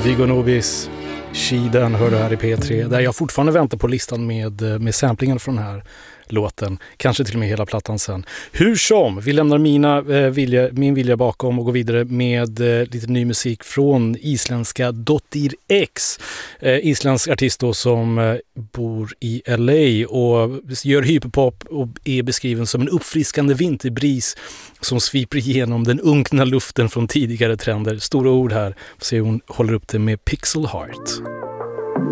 Viggo Nobis Shiden hör du här i P3, där jag fortfarande väntar på listan med samplingen från den här låten. Kanske till och med hela plattan sen. Hur som, vi lämnar min vilja bakom och går vidare med lite ny musik från isländska Dottir X. Isländsk artist då som bor i LA och gör hyperpop och är beskriven som en uppfriskande vinterbris som sviper igenom den unkna luften från tidigare trender. Stora ord här. Se hon håller upp det med Pixel Heart.